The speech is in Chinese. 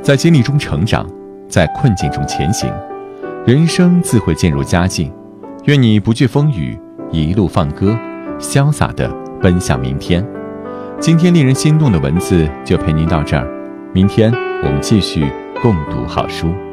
在经历中成长，在困境中前行，人生自会渐入佳境。愿你不惧风雨，一路放歌，潇洒地奔向明天。今天令人心动的文字就陪您到这儿，明天我们继续共读好书。